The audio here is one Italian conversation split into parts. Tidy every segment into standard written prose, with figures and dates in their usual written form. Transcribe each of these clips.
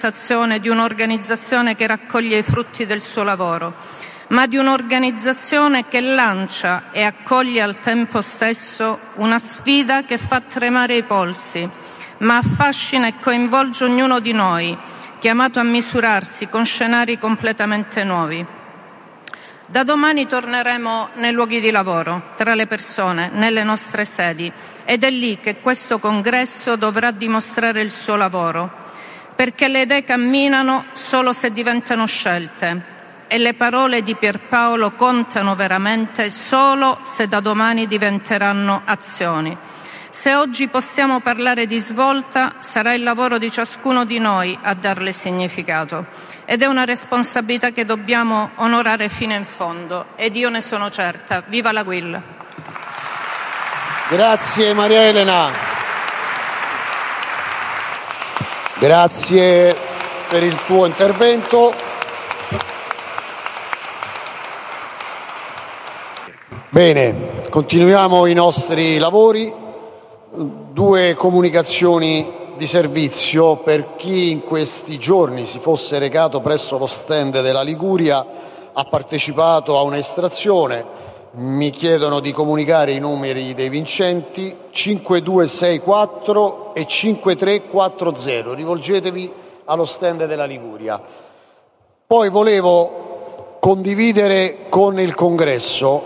esaltazione di un'organizzazione che raccoglie i frutti del suo lavoro, ma di un'organizzazione che lancia e accoglie al tempo stesso una sfida che fa tremare i polsi, ma affascina e coinvolge ognuno di noi, chiamato a misurarsi con scenari completamente nuovi. Da domani torneremo nei luoghi di lavoro, tra le persone, nelle nostre sedi, ed è lì che questo congresso dovrà dimostrare il suo lavoro, perché le idee camminano solo se diventano scelte e le parole di Pierpaolo contano veramente solo se da domani diventeranno azioni. Se oggi possiamo parlare di svolta, sarà il lavoro di ciascuno di noi a darle significato. Ed è una responsabilità che dobbiamo onorare fino in fondo. Ed io ne sono certa. Viva la UIL! Grazie Maria Elena. Grazie per il tuo intervento. Bene, continuiamo i nostri lavori. Due comunicazioni di servizio per chi in questi giorni si fosse recato presso lo stand della Liguria, ha partecipato a un'estrazione. Mi chiedono di comunicare i numeri dei vincenti: 5264 e 5340. Rivolgetevi allo stand della Liguria. Poi volevo condividere con il Congresso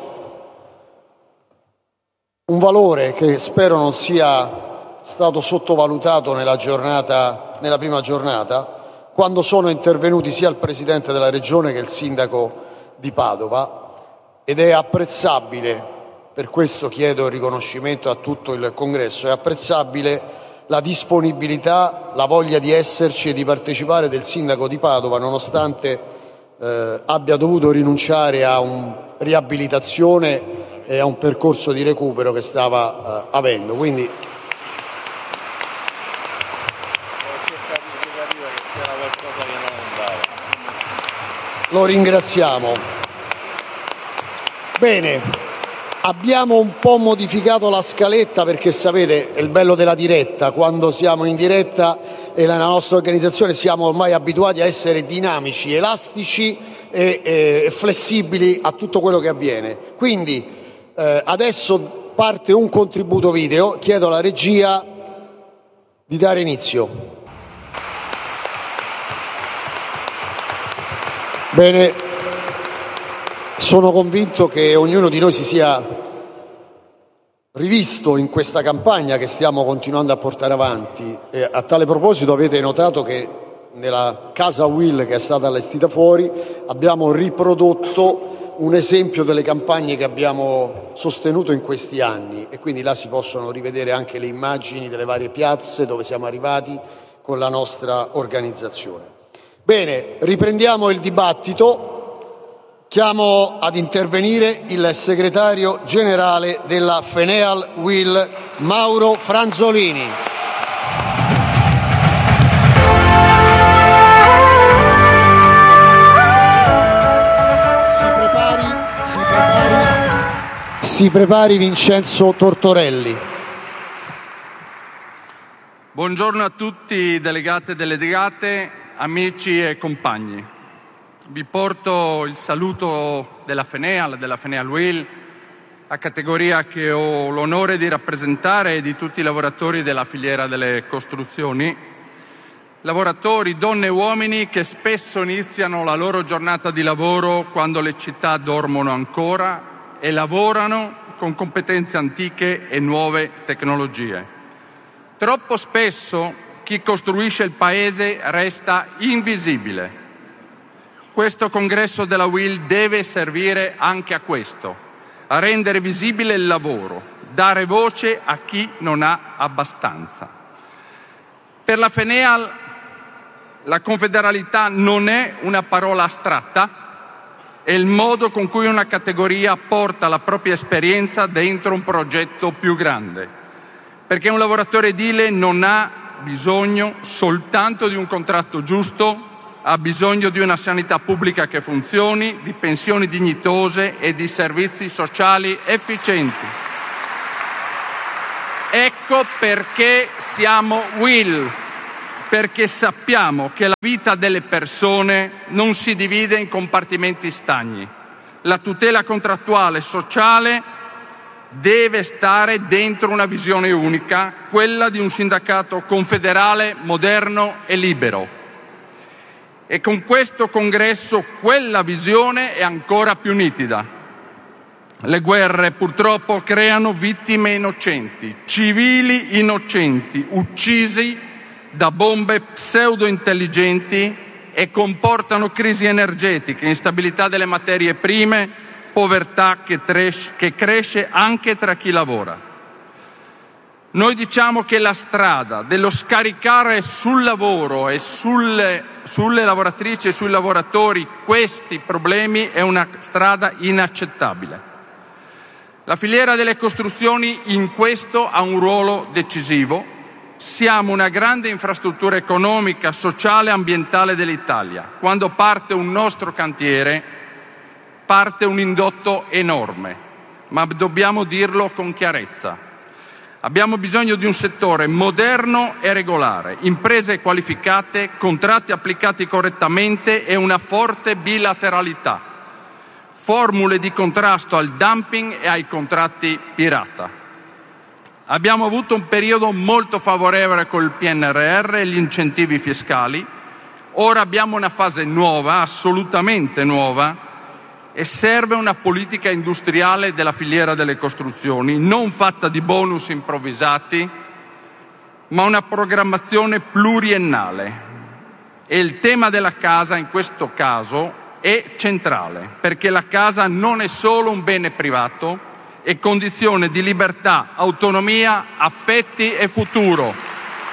un valore che spero non sia stato sottovalutato nella prima giornata, quando sono intervenuti sia il Presidente della Regione che il Sindaco di Padova, ed è apprezzabile, per questo chiedo il riconoscimento a tutto il Congresso, è apprezzabile la disponibilità, la voglia di esserci e di partecipare del Sindaco di Padova, nonostante abbia dovuto rinunciare a una riabilitazione e a un percorso di recupero che stava avendo. Quindi lo ringraziamo. Bene, abbiamo un po' modificato la scaletta perché sapete, è il bello della diretta, quando siamo in diretta e nella nostra organizzazione siamo ormai abituati a essere dinamici, elastici e flessibili a tutto quello che avviene. Quindi adesso parte un contributo video, chiedo alla regia di dare inizio. Bene, sono convinto che ognuno di noi si sia rivisto in questa campagna che stiamo continuando a portare avanti. E a tale proposito avete notato che nella casa Will che è stata allestita fuori abbiamo riprodotto un esempio delle campagne che abbiamo sostenuto in questi anni, e quindi là si possono rivedere anche le immagini delle varie piazze dove siamo arrivati con la nostra organizzazione. Bene, riprendiamo il dibattito. Chiamo ad intervenire il segretario generale della FENEAL WIL, Mauro Franzolini. Si prepari Vincenzo Tortorelli. Buongiorno a tutti delegate e delegate, amici e compagni. Vi porto il saluto della FENEAL WIL, la categoria che ho l'onore di rappresentare, e di tutti i lavoratori della filiera delle costruzioni. Lavoratori, donne e uomini che spesso iniziano la loro giornata di lavoro quando le città dormono ancora e lavorano con competenze antiche e nuove tecnologie. Troppo spesso chi costruisce il paese resta invisibile. Questo congresso della WIL deve servire anche a questo, a rendere visibile il lavoro, dare voce a chi non ha abbastanza. Per la FENEAL la confederalità non è una parola astratta, è il modo con cui una categoria porta la propria esperienza dentro un progetto più grande. Perché un lavoratore edile non ha bisogno soltanto di un contratto giusto, ha bisogno di una sanità pubblica che funzioni, di pensioni dignitose e di servizi sociali efficienti. Ecco perché siamo WIL, perché sappiamo che la vita delle persone non si divide in compartimenti stagni. La tutela contrattuale sociale deve stare dentro una visione unica, quella di un sindacato confederale, moderno e libero. E con questo congresso quella visione è ancora più nitida. Le guerre purtroppo creano vittime innocenti, civili innocenti, uccisi da bombe pseudo-intelligenti e comportano crisi energetiche, instabilità delle materie prime, povertà che cresce anche tra chi lavora. Noi diciamo che la strada dello scaricare sul lavoro e sulle lavoratrici e sui lavoratori questi problemi è una strada inaccettabile. La filiera delle costruzioni in questo ha un ruolo decisivo. Siamo una grande infrastruttura economica, sociale e ambientale dell'Italia. Quando parte un nostro cantiere, parte un indotto enorme, ma dobbiamo dirlo con chiarezza. Abbiamo bisogno di un settore moderno e regolare, imprese qualificate, contratti applicati correttamente e una forte bilateralità, formule di contrasto al dumping e ai contratti pirata. Abbiamo avuto un periodo molto favorevole col PNRR e gli incentivi fiscali. Ora abbiamo una fase nuova, assolutamente nuova, e serve una politica industriale della filiera delle costruzioni, non fatta di bonus improvvisati, ma una programmazione pluriennale. E il tema della casa in questo caso è centrale, perché la casa non è solo un bene privato, è condizione di libertà, autonomia, affetti e futuro.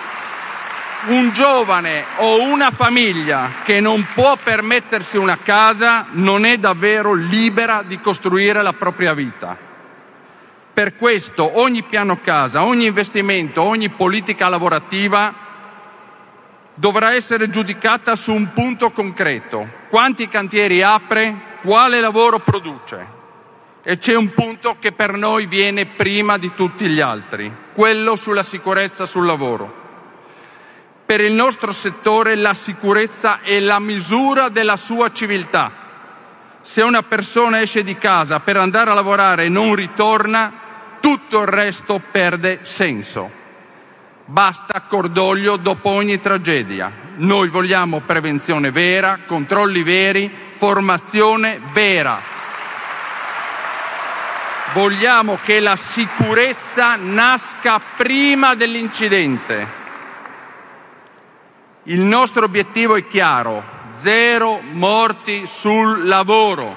Un giovane o una famiglia che non può permettersi una casa non è davvero libera di costruire la propria vita. Per questo ogni piano casa, ogni investimento, ogni politica lavorativa dovrà essere giudicata su un punto concreto: quanti cantieri apre, quale lavoro produce. E c'è un punto che per noi viene prima di tutti gli altri, quello sulla sicurezza sul lavoro. Per il nostro settore la sicurezza è la misura della sua civiltà. Se una persona esce di casa per andare a lavorare e non ritorna, tutto il resto perde senso. Basta cordoglio dopo ogni tragedia. Noi vogliamo prevenzione vera, controlli veri, formazione vera. Vogliamo che la sicurezza nasca prima dell'incidente. Il nostro obiettivo è chiaro: 0 morti sul lavoro.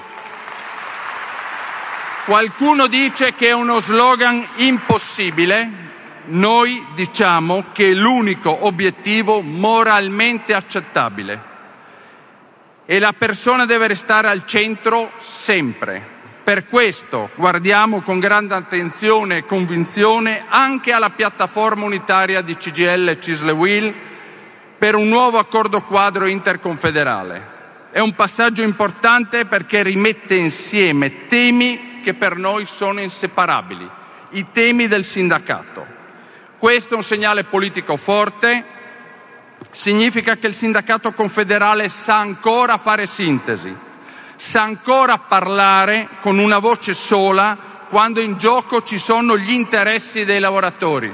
Qualcuno dice che è uno slogan impossibile. Noi diciamo che è l'unico obiettivo moralmente accettabile. E la persona deve restare al centro sempre. Per questo guardiamo con grande attenzione e convinzione anche alla piattaforma unitaria di CGIL e CISL e UIL per un nuovo accordo quadro interconfederale. È un passaggio importante perché rimette insieme temi che per noi sono inseparabili, i temi del sindacato. Questo è un segnale politico forte, significa che il sindacato confederale sa ancora fare sintesi, sa ancora parlare con una voce sola quando in gioco ci sono gli interessi dei lavoratori.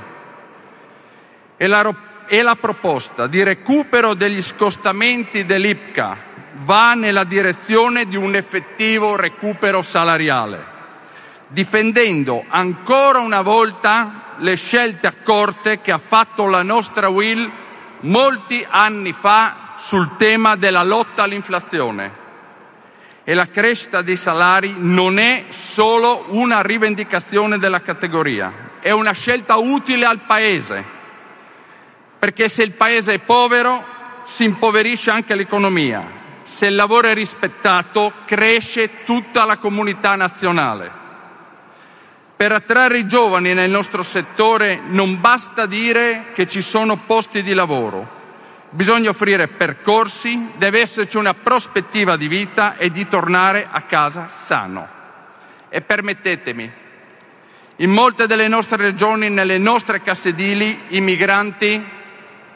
E la proposta di recupero degli scostamenti dell'IPCA va nella direzione di un effettivo recupero salariale, difendendo ancora una volta le scelte accorte che ha fatto la nostra UIL molti anni fa sul tema della lotta all'inflazione. E la crescita dei salari non è solo una rivendicazione della categoria, è una scelta utile al Paese. Perché se il Paese è povero, si impoverisce anche l'economia. Se il lavoro è rispettato, cresce tutta la comunità nazionale. Per attrarre i giovani nel nostro settore non basta dire che ci sono posti di lavoro. Bisogna offrire percorsi, deve esserci una prospettiva di vita e di tornare a casa sano. E permettetemi, in molte delle nostre regioni, nelle nostre case edili, i migranti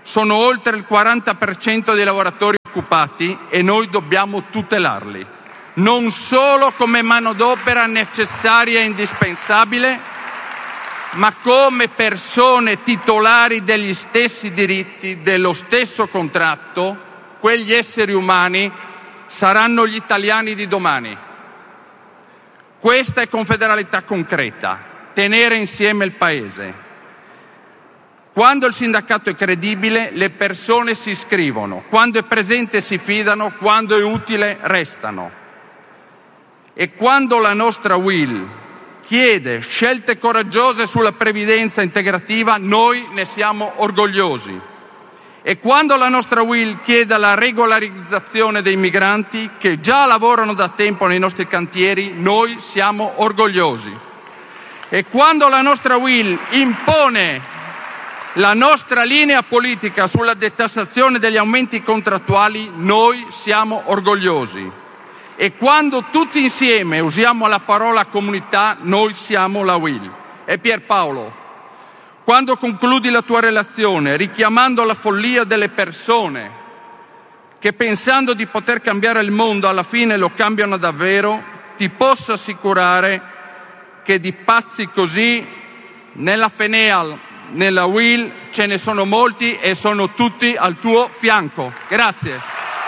sono oltre il 40% dei lavoratori occupati e noi dobbiamo tutelarli, non solo come manodopera necessaria e indispensabile, ma come persone titolari degli stessi diritti, dello stesso contratto. Quegli esseri umani saranno gli italiani di domani. Questa è confederalità concreta, tenere insieme il Paese. Quando il sindacato è credibile, le persone si iscrivono, quando è presente si fidano, quando è utile restano. E quando la nostra UIL chiede scelte coraggiose sulla previdenza integrativa, noi ne siamo orgogliosi. E quando la nostra UIL chiede la regolarizzazione dei migranti che già lavorano da tempo nei nostri cantieri, noi siamo orgogliosi. E quando la nostra UIL impone la nostra linea politica sulla detassazione degli aumenti contrattuali, noi siamo orgogliosi. E quando tutti insieme usiamo la parola comunità, noi siamo la UIL. E Pierpaolo, quando concludi la tua relazione richiamando la follia delle persone che pensando di poter cambiare il mondo alla fine lo cambiano davvero, ti posso assicurare che di pazzi così nella FENEAL, nella UIL ce ne sono molti e sono tutti al tuo fianco. Grazie.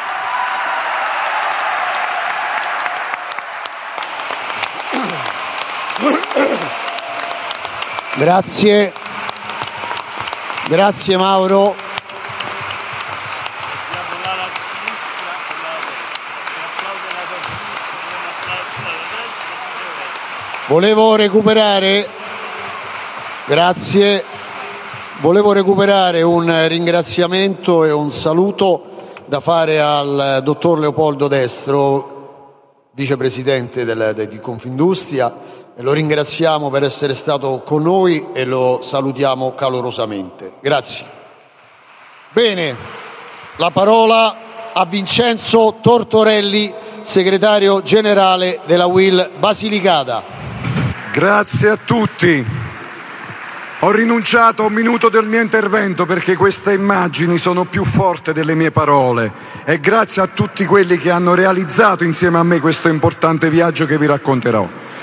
Grazie Mauro. Volevo recuperare un ringraziamento e un saluto da fare al dottor Leopoldo Destro, vicepresidente di Confindustria, e lo ringraziamo per essere stato con noi e lo salutiamo calorosamente. Grazie. Bene, la parola a Vincenzo Tortorelli, segretario generale della UIL Basilicata. Grazie a tutti. Ho rinunciato a un minuto del mio intervento perché queste immagini sono più forti delle mie parole, e grazie a tutti quelli che hanno realizzato insieme a me questo importante viaggio che vi racconterò.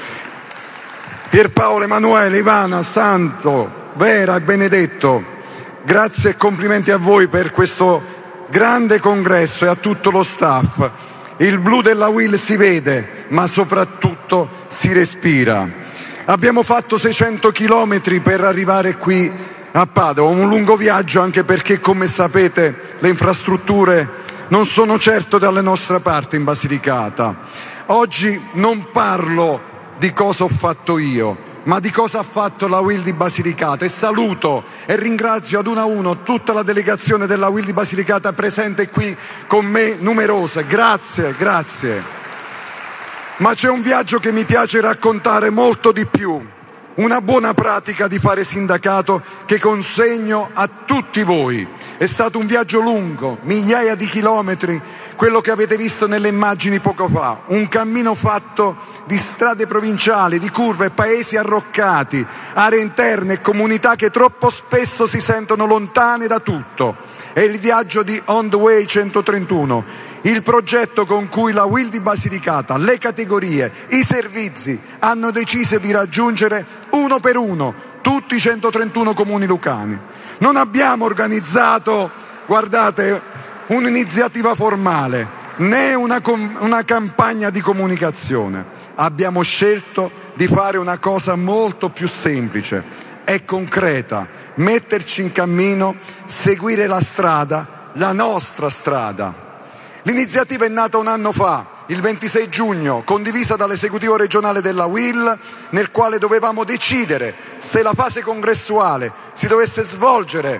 Pierpaolo, Emanuele, Ivana, Santo, Vera e Benedetto, grazie e complimenti a voi per questo grande congresso e a tutto lo staff. Il blu della UIL si vede, ma soprattutto si respira. Abbiamo fatto 600 chilometri per arrivare qui a Padova, un lungo viaggio anche perché, come sapete, le infrastrutture non sono certo dalle nostre parti in Basilicata. Oggi non parlo di cosa ho fatto io, ma di cosa ha fatto la UIL di Basilicata, e saluto e ringrazio ad uno a uno tutta la delegazione della UIL di Basilicata presente qui con me, numerose. Grazie. Ma c'è un viaggio che mi piace raccontare molto di più, una buona pratica di fare sindacato che consegno a tutti voi. È stato un viaggio lungo, migliaia di chilometri, quello che avete visto nelle immagini poco fa, un cammino fatto di strade provinciali, di curve, paesi arroccati, aree interne e comunità che troppo spesso si sentono lontane da tutto. È il viaggio di On the Way 131, il progetto con cui la UIL di Basilicata, le categorie, i servizi hanno deciso di raggiungere uno per uno tutti i 131 comuni lucani. Non abbiamo organizzato, guardate, un'iniziativa formale né una campagna di comunicazione. Abbiamo scelto di fare una cosa molto più semplice e concreta: metterci in cammino, seguire la strada, la nostra strada. L'iniziativa è nata un anno fa, il 26 giugno, condivisa dall'esecutivo regionale della UIL, nel quale dovevamo decidere se la fase congressuale si dovesse svolgere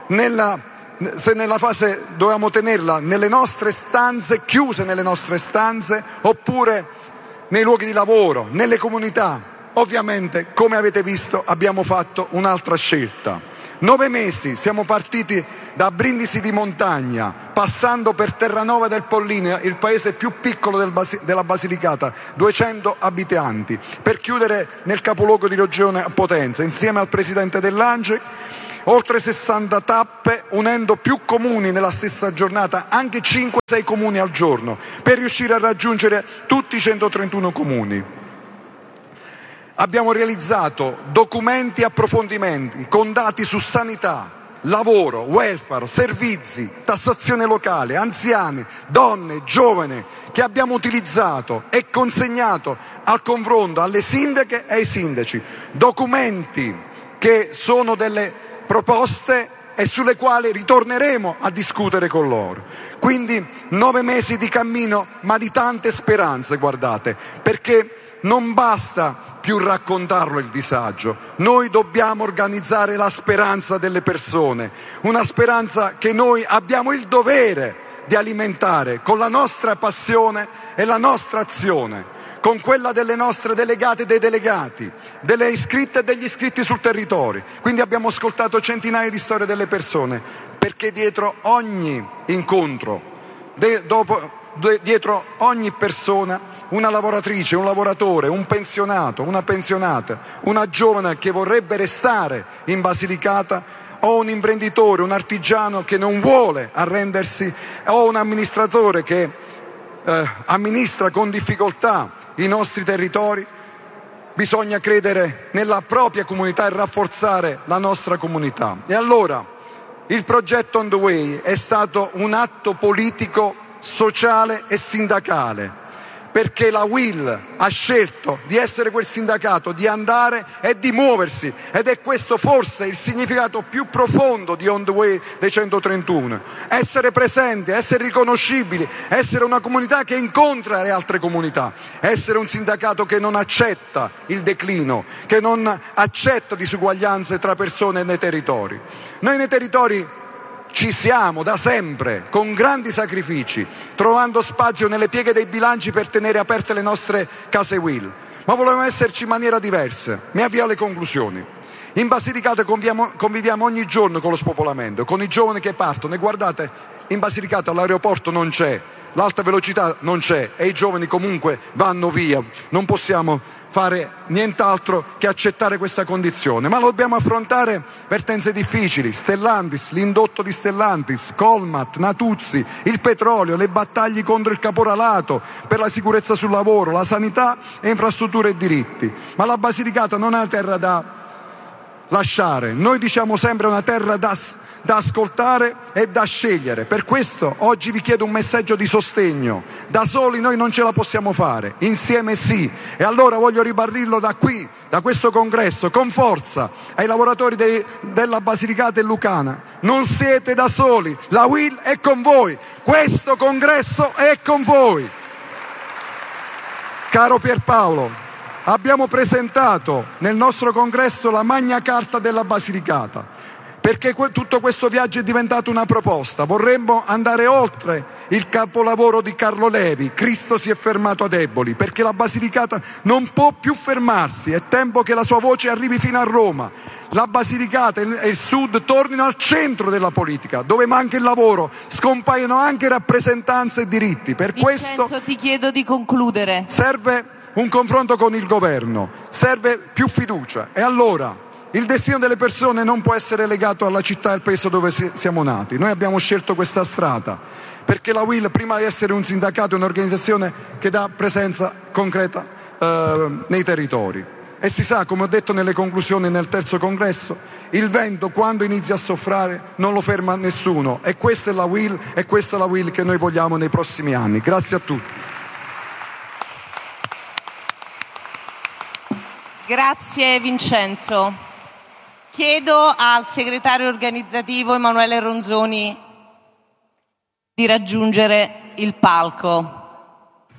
se nella fase dovevamo tenerla nelle nostre stanze, chiuse nelle nostre stanze, oppure nei luoghi di lavoro, nelle comunità. Ovviamente, come avete visto, abbiamo fatto un'altra scelta. 9 mesi, siamo partiti da Brindisi di Montagna, passando per Terranova del Pollino, il paese più piccolo della Basilicata, 200 abitanti, per chiudere nel capoluogo di regione a Potenza, insieme al presidente dell'ANGE, oltre 60 tappe, unendo più comuni nella stessa giornata, anche 5-6 comuni al giorno, per riuscire a raggiungere tutti i 131 comuni. Abbiamo realizzato documenti e approfondimenti con dati su sanità, lavoro, welfare, servizi, tassazione locale, anziani, donne, giovani, che abbiamo utilizzato e consegnato al confronto alle sindache e ai sindaci. Documenti che sono delle proposte e sulle quali ritorneremo a discutere con loro. Quindi 9 mesi di cammino, ma di tante speranze, guardate, perché non basta più raccontarlo il disagio, noi dobbiamo organizzare la speranza delle persone, una speranza che noi abbiamo il dovere di alimentare con la nostra passione e la nostra azione, con quella delle nostre delegate e dei delegati, delle iscritte e degli iscritti sul territorio. Quindi abbiamo ascoltato centinaia di storie delle persone, perché dietro ogni incontro, dietro ogni persona, una lavoratrice, un lavoratore, un pensionato, una pensionata, una giovane che vorrebbe restare in Basilicata, o un imprenditore, un artigiano che non vuole arrendersi, o un amministratore che amministra con difficoltà i nostri territori. Bisogna credere nella propria comunità e rafforzare la nostra comunità. E allora il progetto On the Way è stato un atto politico, sociale e sindacale, perché la UIL ha scelto di essere quel sindacato, di andare e di muoversi, ed è questo forse il significato più profondo di On the Way dei 131. Essere presenti, essere riconoscibili, essere una comunità che incontra le altre comunità, essere un sindacato che non accetta il declino, che non accetta disuguaglianze tra persone nei territori. Noi nei territori ci siamo da sempre, con grandi sacrifici, trovando spazio nelle pieghe dei bilanci per tenere aperte le nostre case UIL, ma volevamo esserci in maniera diversa. Mi avvio alle conclusioni. In Basilicata conviviamo ogni giorno con lo spopolamento, con i giovani che partono, e guardate, in Basilicata l'aeroporto non c'è, l'alta velocità non c'è e i giovani comunque vanno via. Non possiamo fare nient'altro che accettare questa condizione, ma lo dobbiamo affrontare. Vertenze difficili, Stellantis, l'indotto di Stellantis, Colmat, Natuzzi, il petrolio, le battaglie contro il caporalato, per la sicurezza sul lavoro, la sanità e infrastrutture e diritti. Ma la Basilicata non è una terra da lasciare, noi diciamo sempre una terra da ascoltare e da scegliere. Per questo oggi vi chiedo un messaggio di sostegno. Da soli noi non ce la possiamo fare, insieme sì. E allora voglio ribadirlo da qui, da questo congresso, con forza ai lavoratori della Basilicata e Lucana: non siete da soli, la UIL è con voi, questo congresso è con voi. Caro Pierpaolo, abbiamo presentato nel nostro congresso la Magna Carta della Basilicata, perché tutto questo viaggio è diventato una proposta. Vorremmo andare oltre il capolavoro di Carlo Levi, Cristo si è fermato ad Eboli, perché la Basilicata non può più fermarsi, è tempo che la sua voce arrivi fino a Roma. La Basilicata e il Sud tornino al centro della politica, dove manca il lavoro, scompaiono anche rappresentanze e diritti. Per Vincenzo, questo ti chiedo di concludere. Serve un confronto con il governo, serve più fiducia. E allora il destino delle persone non può essere legato alla città e al paese dove siamo nati. Noi abbiamo scelto questa strada perché la UIL, prima di essere un sindacato, è un'organizzazione che dà presenza concreta nei territori. E si sa, come ho detto nelle conclusioni nel terzo congresso, il vento quando inizia a soffrare non lo ferma nessuno, e questa è la UIL, e questa è la UIL che noi vogliamo nei prossimi anni. Grazie a tutti. Grazie Vincenzo. Chiedo al segretario organizzativo Emanuele Ronzoni di raggiungere il palco.